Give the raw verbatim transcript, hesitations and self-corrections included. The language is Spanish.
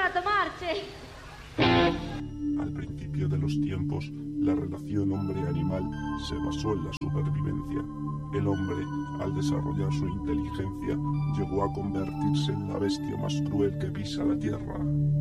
a tomar, che. Al principio de los tiempos, la relación hombre-animal se basó en la supervivencia. El hombre, al desarrollar su inteligencia, llegó a convertirse en la bestia más cruel que pisa la tierra.